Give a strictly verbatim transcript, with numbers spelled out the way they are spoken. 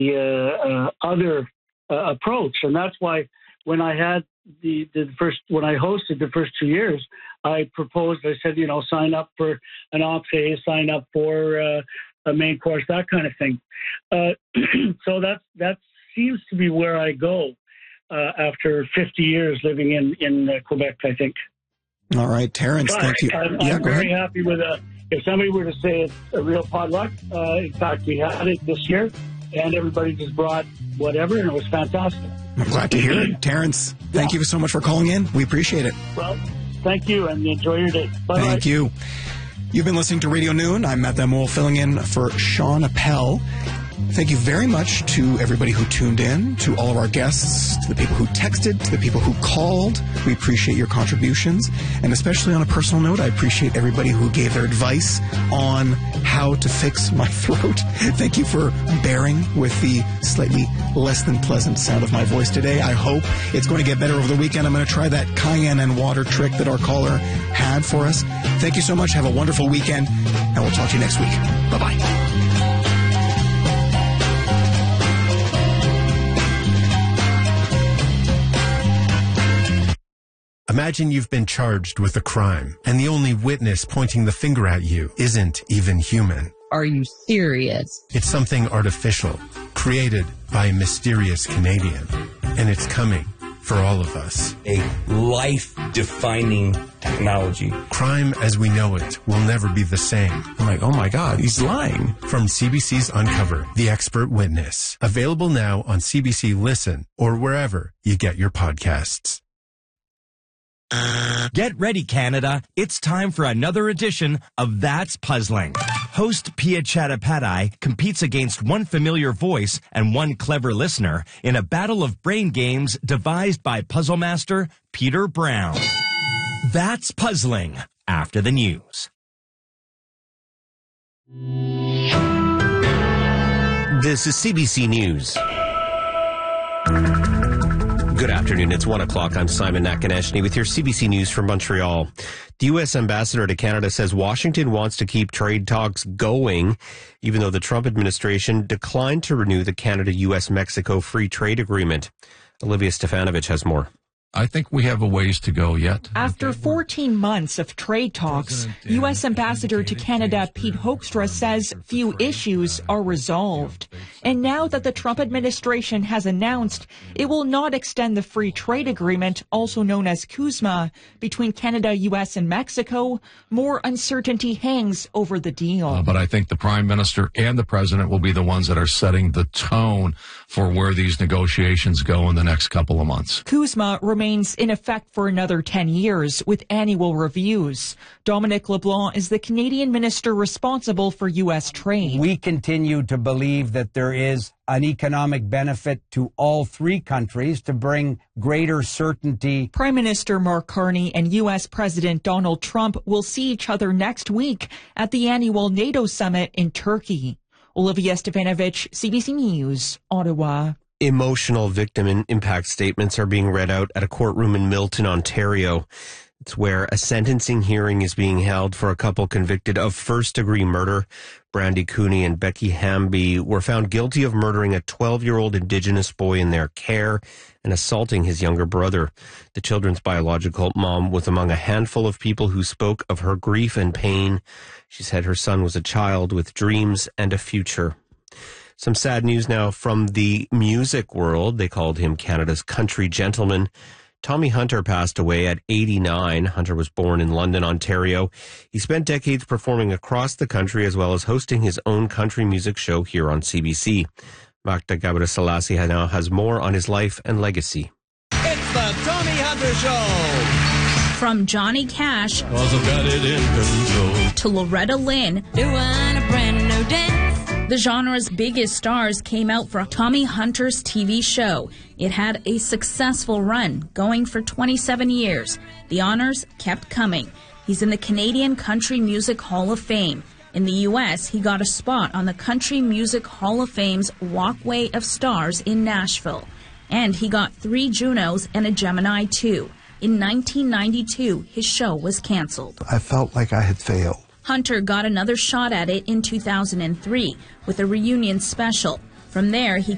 uh, uh, other uh, approach. And that's why when I had the, the first, when I hosted the first two years, I proposed, I said, you know, sign up for an entree, sign up for uh, a main course, that kind of thing. Uh, so that's, that seems to be where I go uh, after fifty years living in, in uh, Quebec, I think. All right, Terrence, but thank you. I'm, yeah, I'm go very ahead. happy with a, if somebody were to say it's a real potluck, uh, in fact, we had it this year, and everybody just brought whatever, and it was fantastic. I'm glad to hear it. Terrence, thank yeah. you so much for calling in. We appreciate it. Well, thank you, and enjoy your day. Bye-bye. Thank you. You've been listening to Radio Noon. I'm Matt Bemol, filling in for Sean Appel. Thank you very much to everybody who tuned in, to all of our guests, to the people who texted, to the people who called. We appreciate your contributions. And especially on a personal note, I appreciate everybody who gave their advice on how to fix my throat. Thank you for bearing with the slightly less than pleasant sound of my voice today. I hope it's going to get better over the weekend. I'm going to try that cayenne and water trick that our caller had for us. Thank you so much. Have a wonderful weekend, and we'll talk to you next week. Bye-bye. Imagine you've been charged with a crime, and the only witness pointing the finger at you isn't even human. Are you serious? It's something artificial, created by a mysterious Canadian, and it's coming for all of us. A life-defining technology. Crime as we know it will never be the same. I'm like, oh my God, he's lying. From C B C's Uncover, The Expert Witness. Available now on C B C Listen or wherever you get your podcasts. Get ready, Canada. It's time for another edition of That's Puzzling. Host Pia Chattopadhyay competes against one familiar voice and one clever listener in a battle of brain games devised by puzzle master Peter Brown. That's Puzzling, after the news. This is C B C News. Good afternoon. It's one o'clock. I'm Simon Nakaneshny with your C B C News from Montreal. The U S ambassador to Canada says Washington wants to keep trade talks going, even though the Trump administration declined to renew the Canada-U S Mexico Free Trade Agreement. Olivia Stefanovich has more. I think we have a ways to go yet. After fourteen months of trade talks, U S Ambassador to Canada Pete Hoekstra says few issues are resolved. And now that the Trump administration has announced it will not extend the free trade agreement, also known as CUSMA, between Canada, U S, and Mexico, more uncertainty hangs over the deal. Uh, but I think the Prime Minister and the President will be the ones that are setting the tone for where these negotiations go in the next couple of months. CUSMA remains remains in effect for another ten years with annual reviews. Dominic LeBlanc is the Canadian minister responsible for U S trade. We continue to believe that there is an economic benefit to all three countries to bring greater certainty. Prime Minister Mark Carney and U S President Donald Trump will see each other next week at the annual NATO summit in Turkey. Olivia Stefanovich, C B C News, Ottawa. Emotional victim impact statements are being read out at a courtroom in Milton, Ontario. It's where a sentencing hearing is being held for a couple convicted of first-degree murder. Brandy Cooney and Becky Hamby were found guilty of murdering a twelve-year-old Indigenous boy in their care and assaulting his younger brother. The children's biological mom was among a handful of people who spoke of her grief and pain. She said her son was a child with dreams and a future. Some sad news now from the music world. They called him Canada's country gentleman. Tommy Hunter passed away at eighty-nine. Hunter was born in London, Ontario. He spent decades performing across the country as well as hosting his own country music show here on C B C. Magda Gabriel-Selassie now has more on his life and legacy. It's the Tommy Hunter Show. From Johnny Cash also got it in control. to Loretta Lynn, doing a brand new dance. The genre's biggest stars came out for Tommy Hunter's T V show. It had a successful run, going for twenty-seven years. The honors kept coming. He's in the Canadian Country Music Hall of Fame. In the U S, he got a spot on the Country Music Hall of Fame's Walkway of Stars in Nashville. And he got three Junos and a Gemini too. In nineteen ninety-two, his show was canceled. I felt like I had failed. Hunter got another shot at it in two thousand three with a reunion special. From there, he